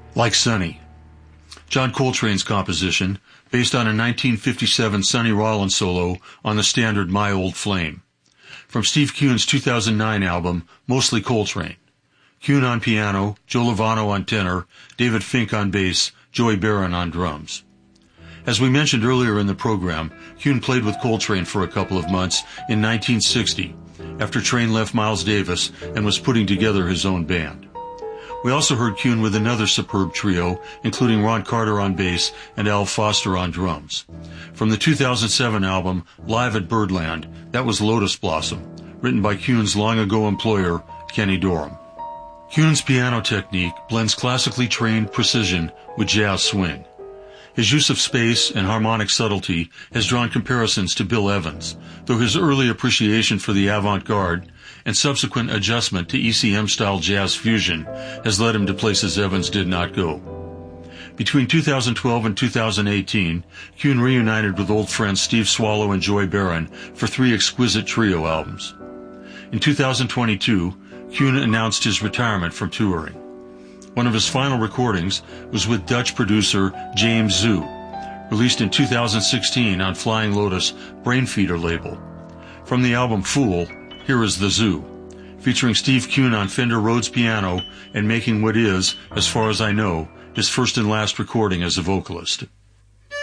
Like Sonny. John Coltrane's composition, based on a 1957 Sonny Rollins solo on the standard My Old Flame. From Steve Kuhn's 2009 album, Mostly Coltrane. Kuhn on piano, Joe Lovano on tenor, David Fink on bass, Joey Barron on drums. As we mentioned earlier in the program, Kuhn played with Coltrane for a couple of months in 1960, after Train left Miles Davis and was putting together his own band. We also heard Kuhn with another superb trio, including Ron Carter on bass and Al Foster on drums. From the 2007 album, Live at Birdland, that was Lotus Blossom, written by Kuhn's long-ago employer, Kenny Dorham. Kuhn's piano technique blends classically trained precision with jazz swing. His use of space and harmonic subtlety has drawn comparisons to Bill Evans, though his early appreciation for the avant-garde and subsequent adjustment to ECM-style jazz fusion has led him to places Evans did not go. Between 2012 and 2018, Kuhn reunited with old friends Steve Swallow and Joey Barron for 3 exquisite trio albums. In 2022, Kuhn announced his retirement from touring. One of his final recordings was with Dutch producer James Zoo, released in 2016 on Flying Lotus Brainfeeder label. From the album Fool, here is The Zoo, featuring Steve Kuhn on Fender Rhodes piano and making what is, as far as I know, his first and last recording as a vocalist.